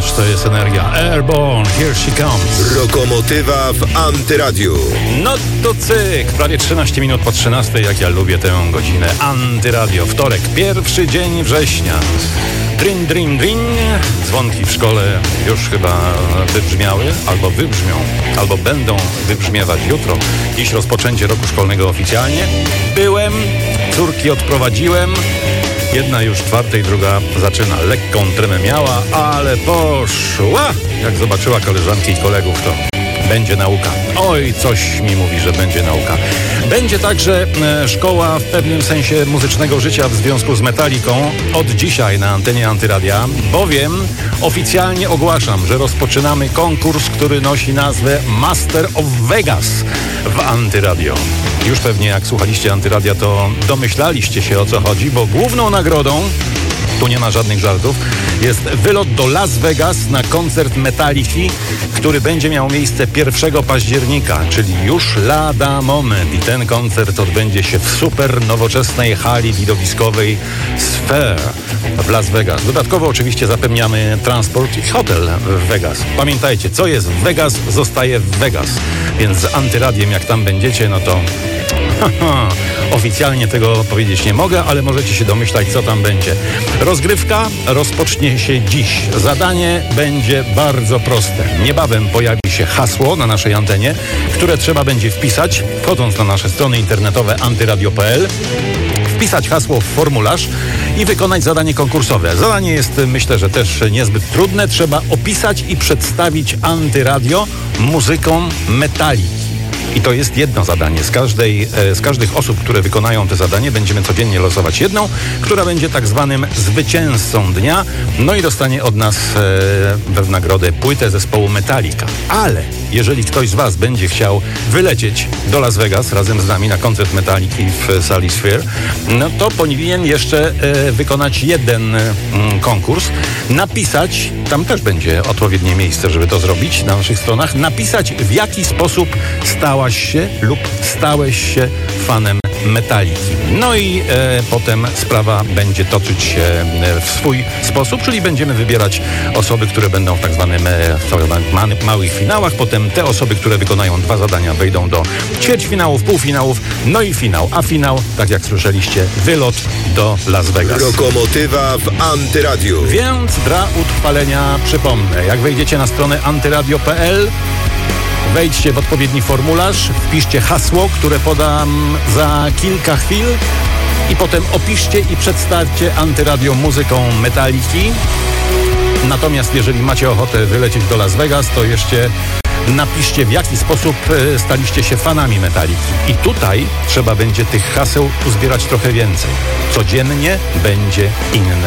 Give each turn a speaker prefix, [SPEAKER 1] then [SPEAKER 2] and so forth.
[SPEAKER 1] ależ to jest energia. Airborne, here she comes.
[SPEAKER 2] Rokomotywa w Antyradiu.
[SPEAKER 1] No to cyk, prawie 13 minut po 13, jak ja lubię tę godzinę. Antyradio, wtorek, pierwszy dzień września. Drin, drin, drin. Dzwonki w szkole już chyba wybrzmiały, albo wybrzmią, albo będą wybrzmiewać jutro. Dziś rozpoczęcie roku szkolnego oficjalnie. Byłem, córki odprowadziłem. Jedna już czwartej, druga zaczyna. Lekką tremę miała, ale poszła. Jak zobaczyła koleżanki i kolegów, to będzie nauka. Oj, coś mi mówi, że będzie nauka. Będzie także szkoła w pewnym sensie muzycznego życia w związku z Metallicą od dzisiaj na antenie Antyradia, bowiem oficjalnie ogłaszam, że rozpoczynamy konkurs, który nosi nazwę Master of Vegas w Antyradio. Już pewnie jak słuchaliście Antyradia, to domyślaliście się, o co chodzi, bo główną nagrodą, tu nie ma żadnych żartów, jest wylot do Las Vegas na koncert Metallicki, który będzie miał miejsce 1 października, czyli już lada moment. I ten koncert odbędzie się w super nowoczesnej hali widowiskowej Sphere w Las Vegas. Dodatkowo oczywiście zapewniamy transport i hotel w Vegas. Pamiętajcie, co jest w Vegas, zostaje w Vegas. Więc z Antyradiem, jak tam będziecie, no to oficjalnie tego powiedzieć nie mogę, ale możecie się domyślać, co tam będzie. Rozgrywka rozpocznie się dziś. Zadanie będzie bardzo proste. Niebawem pojawi się hasło na naszej antenie, które trzeba będzie wpisać, wchodząc na nasze strony internetowe antyradio.pl, wpisać hasło w formularz i wykonać zadanie konkursowe. Zadanie jest, myślę, że też niezbyt trudne. Trzeba opisać i przedstawić Antyradio muzyką Metaliki. I to jest jedno zadanie. Z każdych osób, które wykonają te zadanie, będziemy codziennie losować jedną, która będzie tak zwanym zwycięzcą dnia, no i dostanie od nas w nagrodę płytę zespołu Metallica. Ale jeżeli ktoś z was będzie chciał wylecieć do Las Vegas razem z nami na koncert Metalliki w sali Sphere, no to powinien jeszcze wykonać jeden konkurs, napisać, tam też będzie odpowiednie miejsce, żeby to zrobić na naszych stronach, napisać, w jaki sposób stałaś się lub stałeś się fanem Metalliki. No i potem sprawa będzie toczyć się w swój sposób, czyli będziemy wybierać osoby, które będą w tak zwanym małych finałach. Potem te osoby, które wykonają 2 zadania, wejdą do ćwierćfinałów, półfinałów, no i finał. A finał, tak jak słyszeliście, wylot do Las Vegas.
[SPEAKER 2] Rokomotywa w Antyradiu.
[SPEAKER 1] Więc dla utrwalenia przypomnę, jak wejdziecie na stronę antyradio.pl, wejdźcie w odpowiedni formularz, wpiszcie hasło, które podam za kilka chwil i potem opiszcie i przedstawcie Antyradio muzyką Metalliki. Natomiast jeżeli macie ochotę wylecieć do Las Vegas, to jeszcze napiszcie, w jaki sposób staliście się fanami Metalliki. I tutaj trzeba będzie tych haseł uzbierać trochę więcej. Codziennie będzie inne